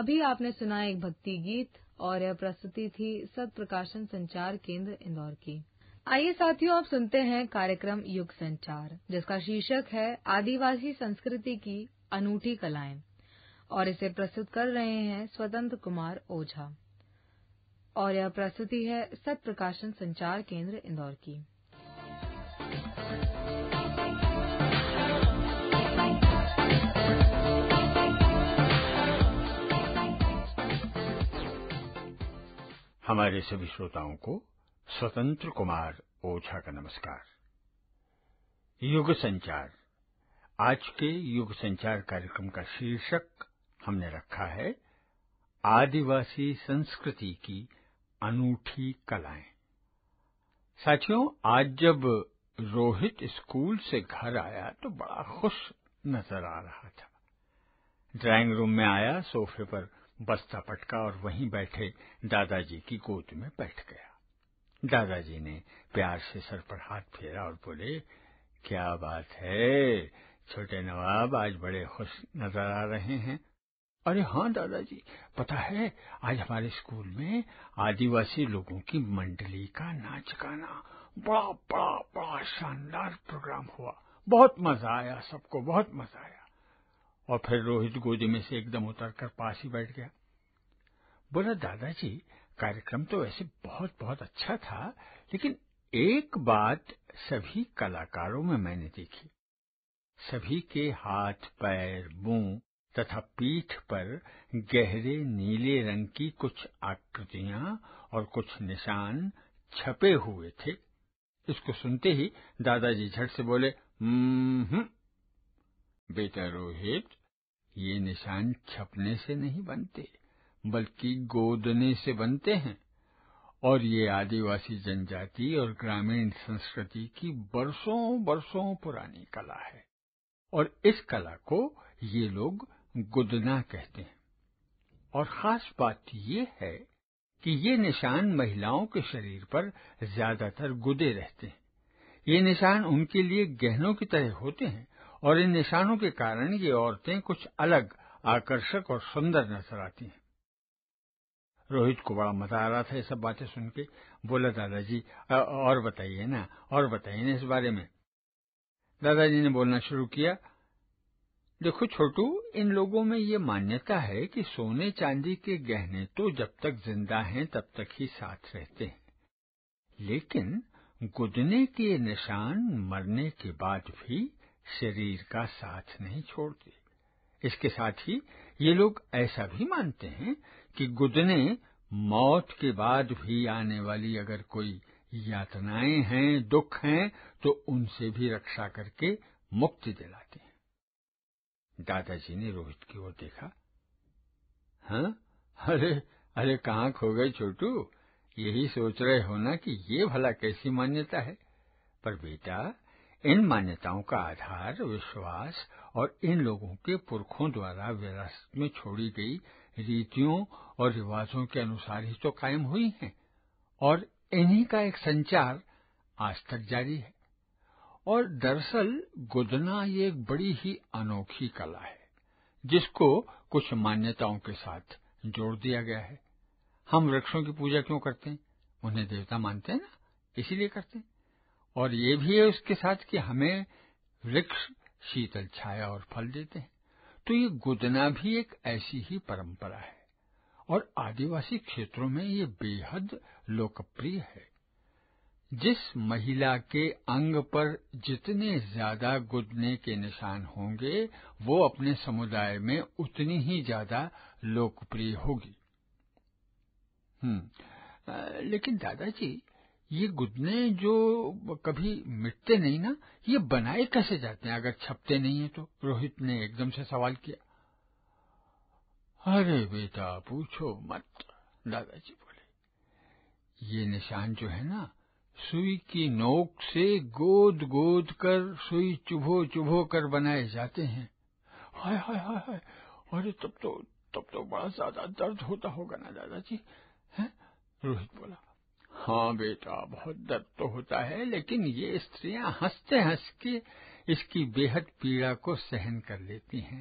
अभी आपने सुना एक भक्ति गीत और यह प्रस्तुति थी सत प्रकाशन संचार केंद्र इंदौर की। आइए साथियों, आप सुनते हैं कार्यक्रम युग संचार, जिसका शीर्षक है आदिवासी संस्कृति की अनूठी कलाएं, और इसे प्रस्तुत कर रहे हैं स्वतंत्र कुमार ओझा। और यह प्रस्तुति है सत प्रकाशन संचार केंद्र इंदौर की। हमारे सभी श्रोताओं को स्वतंत्र कुमार ओझा का नमस्कार। युग संचार, आज के युग संचार कार्यक्रम का शीर्षक हमने रखा है आदिवासी संस्कृति की अनूठी कलाएं। साथियों, आज जब रोहित स्कूल से घर आया तो बड़ा खुश नजर आ रहा था। ड्राइंग रूम में आया, सोफे पर बस्ता पटका और वहीं बैठे दादाजी की गोद में बैठ गया। दादाजी ने प्यार से सर पर हाथ फेरा और बोले, क्या बात है छोटे नवाब, आज बड़े खुश नजर आ रहे हैं। अरे हाँ दादाजी, पता है आज हमारे स्कूल में आदिवासी लोगों की मंडली का नाच गाना बड़ा बड़ा बड़ा शानदार प्रोग्राम हुआ। बहुत मजा आया, सबको बहुत मजा आया। और फिर रोहित गोदी में से एकदम उतरकर पास ही बैठ गया। बोला, दादाजी कार्यक्रम तो वैसे बहुत बहुत अच्छा था, लेकिन एक बात सभी कलाकारों में मैंने देखी। सभी के हाथ, पैर, मुंह तथा पीठ पर गहरे नीले रंग की कुछ आकृतियां और कुछ निशान छपे हुए थे। इसको सुनते ही दादाजी झट से बोले, बेटा रोहित, ये निशान छपने से नहीं बनते, बल्कि गोदने से बनते हैं। और ये आदिवासी जनजाति और ग्रामीण संस्कृति की बरसों बरसों पुरानी कला है। और इस कला को ये लोग गुदना कहते हैं। और खास बात ये है कि ये निशान महिलाओं के शरीर पर ज्यादातर गुदे रहते हैं। ये निशान उनके लिए गहनों की तरह होते हैं और इन निशानों के कारण ये औरतें कुछ अलग, आकर्षक और सुंदर नजर आती हैं। रोहित को बड़ा मजा आ रहा था ये सब बातें सुन के। बोला, दादाजी और बताइए ना, और बताइए ना इस बारे में। दादाजी ने बोलना शुरू किया, देखो छोटू, इन लोगों में ये मान्यता है कि सोने चांदी के गहने तो जब तक जिंदा हैं तब तक ही साथ रहते हैं, लेकिन गुदने के निशान मरने के बाद भी शरीर का साथ नहीं छोड़ते। इसके साथ ही ये लोग ऐसा भी मानते हैं कि गुदने मौत के बाद भी आने वाली अगर कोई यातनाएं हैं, दुख हैं, तो उनसे भी रक्षा करके मुक्ति दिलाते हैं। दादाजी ने रोहित की ओर देखा। हाँ, अरे कहाँ खो गए छोटू? यही सोच रहे हो ना कि ये भला कैसी मान्यता है? पर बेटा, इन मान्यताओं का आधार विश्वास और इन लोगों के पुरखों द्वारा विरासत में छोड़ी गई रीतियों और रिवाजों के अनुसार ही तो कायम हुई हैं, और इन्हीं का एक संचार आज तक जारी है। और दरअसल गुदना ये एक बड़ी ही अनोखी कला है, जिसको कुछ मान्यताओं के साथ जोड़ दिया गया है। हम वृक्षों की पूजा क्यों करते हैं? उन्हें देवता मानते हैं ना, इसीलिए करते हैं। और ये भी है उसके साथ कि हमें वृक्ष शीतल छाया और फल देते हैं। तो ये गुदना भी एक ऐसी ही परंपरा है, और आदिवासी क्षेत्रों में ये बेहद लोकप्रिय है। जिस महिला के अंग पर जितने ज्यादा गुदने के निशान होंगे, वो अपने समुदाय में उतनी ही ज्यादा लोकप्रिय होगी। लेकिन दादाजी, ये गुदने जो कभी मिटते नहीं ना, ये बनाए कैसे जाते हैं अगर छपते नहीं है तो? रोहित ने एकदम से सवाल किया। अरे बेटा पूछो मत, दादाजी बोले। ये निशान जो है ना, सुई की नोक से गोद गोद कर, सुई चुभो चुभो कर बनाए जाते हैं। हाय हाय हाय हाय, अरे तब तो बड़ा ज्यादा दर्द होता होगा ना दादाजी? हैं? रोहित बोला। हाँ बेटा, बहुत दर्द तो होता है, लेकिन ये स्त्रियां हंसते हंस के इसकी बेहद पीड़ा को सहन कर लेती हैं।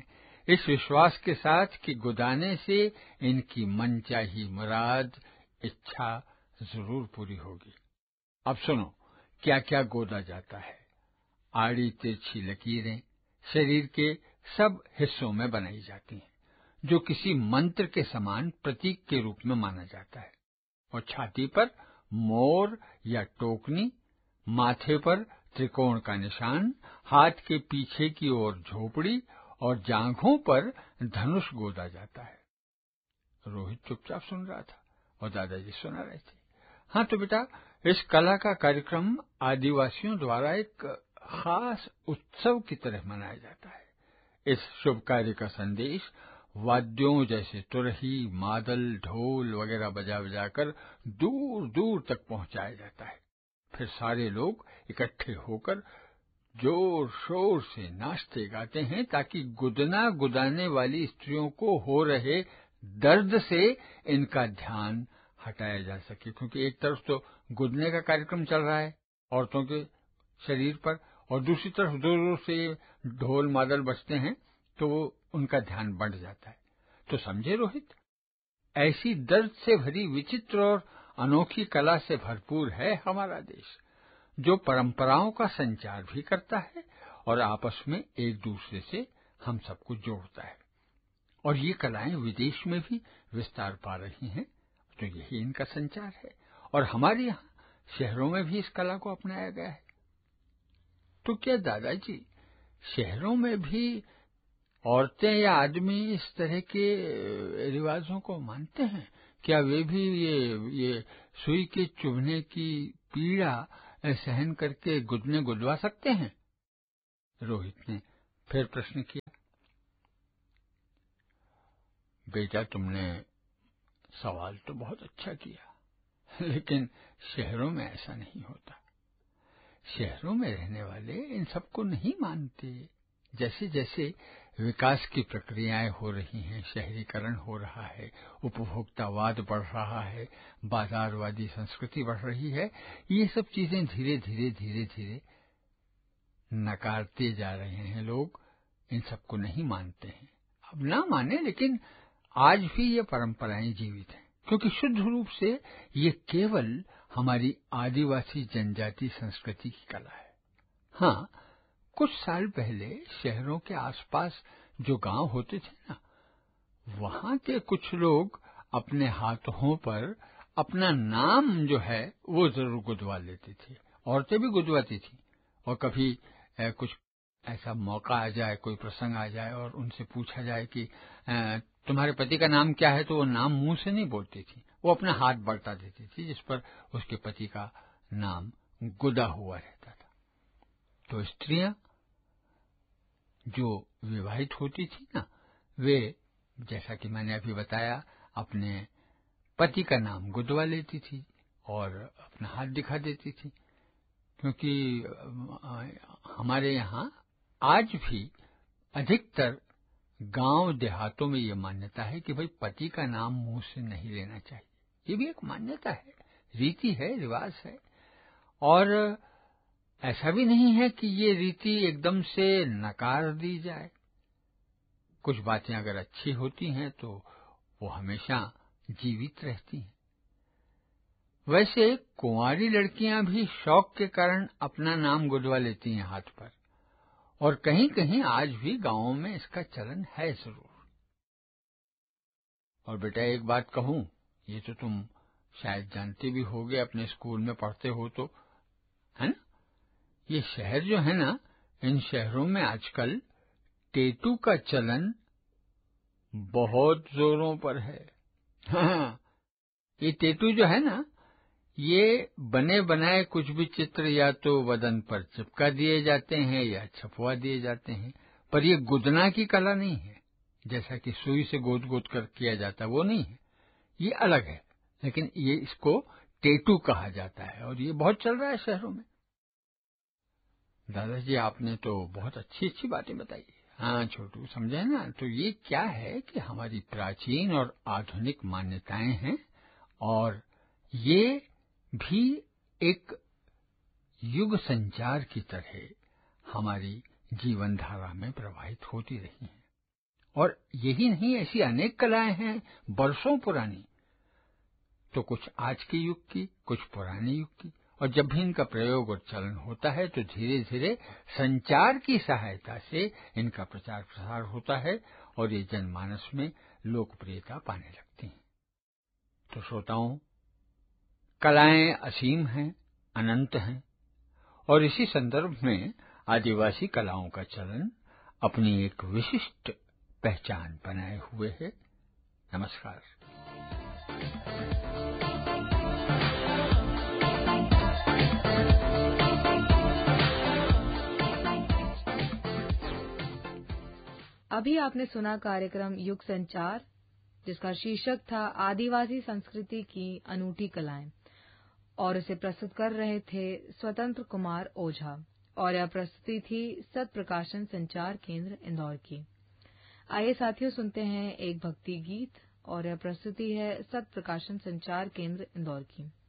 इस विश्वास के साथ कि गुदाने से इनकी मनचाही मुराद, इच्छा जरूर पूरी होगी। अब सुनो क्या क्या गोदा जाता है। आड़ी तिरछी लकीरें शरीर के सब हिस्सों में बनाई जाती हैं, जो किसी मंत्र के समान प्रतीक के रूप में माना जाता है। और छाती पर मोर या टोकनी, माथे पर त्रिकोण का निशान, हाथ के पीछे की ओर झोपड़ी और जांघों पर धनुष गोदा जाता है। रोहित चुपचाप सुन रहा था और दादाजी सुना रहे थे। हाँ तो बेटा, इस कला का कार्यक्रम आदिवासियों द्वारा एक खास उत्सव की तरह मनाया जाता है। इस शुभ कार्य का संदेश वाद्यों जैसे तुरही, मादल, ढोल वगैरह बजा बजाकर दूर दूर तक पहुंचाया जाता है। फिर सारे लोग इकट्ठे होकर जोर शोर से नाचते गाते हैं ताकि गुदना गुदाने वाली स्त्रियों को हो रहे दर्द से इनका ध्यान हटाया जा सके। क्योंकि एक तरफ तो गुदने का कार्यक्रम चल रहा है औरतों के शरीर पर, और दूसरी तरफ दूर दूर से ढोल मादल बजते हैं, तो उनका ध्यान बढ़ जाता है। तो समझे रोहित, ऐसी दर्द से भरी विचित्र और अनोखी कला से भरपूर है हमारा देश, जो परंपराओं का संचार भी करता है और आपस में एक दूसरे से हम सबको जोड़ता है। और ये कलाएं विदेश में भी विस्तार पा रही हैं, तो यही इनका संचार है। और हमारे यहाँ शहरों में भी इस कला को अपनाया गया है। तो क्या दादाजी, शहरों में भी औरतें या आदमी इस तरह के रिवाजों को मानते हैं? क्या वे भी ये सुई के चुभने की पीड़ा सहन करके गुदने गुदवा सकते हैं? रोहित ने फिर प्रश्न किया। बेटा, तुमने सवाल तो बहुत अच्छा किया, लेकिन शहरों में ऐसा नहीं होता। शहरों में रहने वाले इन सबको नहीं मानते। जैसे जैसे विकास की प्रक्रियाएं हो रही हैं, शहरीकरण हो रहा है, उपभोक्तावाद बढ़ रहा है, बाजारवादी संस्कृति बढ़ रही है, ये सब चीजें धीरे धीरे धीरे धीरे नकारते जा रहे हैं। लोग इन सबको नहीं मानते हैं। अब ना माने, लेकिन आज भी ये परंपराएं जीवित हैं, क्योंकि शुद्ध रूप से ये केवल हमारी आदिवासी जनजाति संस्कृति की कला है। हाँ, कुछ साल पहले शहरों के आसपास जो गांव होते थे ना, वहां के कुछ लोग अपने हाथों पर अपना नाम जो है वो जरूर गुदवा लेते थे। औरतें भी गुदवाती थी। और कभी कुछ ऐसा मौका आ जाए, कोई प्रसंग आ जाए और उनसे पूछा जाए कि तुम्हारे पति का नाम क्या है, तो वो नाम मुंह से नहीं बोलती थी, वो अपना हाथ बढ़ता देती थी जिस पर उसके पति का नाम गुदा हुआ रहता था। तो स्त्रियां जो विवाहित होती थी ना, वे, जैसा कि मैंने अभी बताया, अपने पति का नाम गुदवा लेती थी और अपना हाथ दिखा देती थी। क्योंकि हमारे यहाँ आज भी अधिकतर गांव देहातों में ये मान्यता है कि भाई पति का नाम मुंह से नहीं लेना चाहिए। ये भी एक मान्यता है, रीति है, रिवाज है। और ऐसा भी नहीं है कि ये रीति एकदम से नकार दी जाए। कुछ बातें अगर अच्छी होती हैं तो वो हमेशा जीवित रहती हैं। वैसे कुंवारी लड़कियां भी शौक के कारण अपना नाम गुदवा लेती हैं हाथ पर, और कहीं कहीं आज भी गांवों में इसका चलन है जरूर। और बेटा, एक बात कहूं, ये तो तुम शायद जानते भी होगे, अपने स्कूल में पढ़ते हो तो, है ना? ये शहर जो है ना, इन शहरों में आजकल टेटू का चलन बहुत जोरों पर है। हाँ, ये टेटू जो है ना, ये बने बनाए कुछ भी चित्र या तो बदन पर चिपका दिए जाते हैं या छपवा दिए जाते हैं, पर ये गुदना की कला नहीं है। जैसा कि सुई से गोद गोद कर किया जाता, वो नहीं है, ये अलग है। लेकिन ये इसको टेटू कहा जाता है और ये बहुत चल रहा है शहरों में। दादाजी, आपने तो बहुत अच्छी अच्छी बातें बताई। हाँ छोटू, समझे ना? तो ये क्या है कि हमारी प्राचीन और आधुनिक मान्यताएं हैं, और ये भी एक युग संचार की तरह हमारी जीवन धारा में प्रवाहित होती रही हैं। और यही नहीं, ऐसी अनेक कलाएं हैं बरसों पुरानी, तो कुछ आज के युग की, कुछ पुराने युग की। और जब भी इनका प्रयोग और चलन होता है तो धीरे धीरे संचार की सहायता से इनका प्रचार प्रसार होता है और ये जनमानस में लोकप्रियता पाने लगती हैं। तो श्रोताओं, कलाएं असीम हैं, अनंत हैं, और इसी संदर्भ में आदिवासी कलाओं का चलन अपनी एक विशिष्ट पहचान बनाए हुए है। नमस्कार। अभी आपने सुना कार्यक्रम युग संचार, जिसका शीर्षक था आदिवासी संस्कृति की अनूठी कलाएं, और इसे प्रस्तुत कर रहे थे स्वतंत्र कुमार ओझा, और यह प्रस्तुति थी सत प्रकाशन संचार केंद्र इंदौर की। आइए साथियों, सुनते हैं एक भक्ति गीत, और यह प्रस्तुति है सत प्रकाशन संचार केंद्र इंदौर की।